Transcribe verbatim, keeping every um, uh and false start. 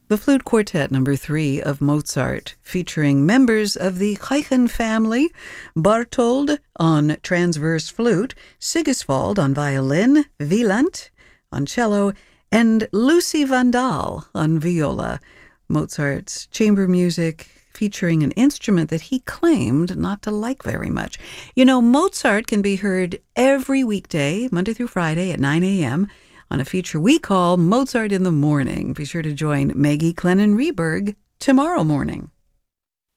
The Flute Quartet number three of Mozart, featuring members of the Reichen family, Barthold on transverse flute, Sigiswald on violin, Wieland on cello, and Lucy Vandal on viola. Mozart's chamber music featuring an instrument that he claimed not to like very much. You know, Mozart can be heard every weekday, Monday through Friday at nine a.m., on a feature we call Mozart in the Morning. Be sure to join Maggie Clennon Reberg tomorrow morning.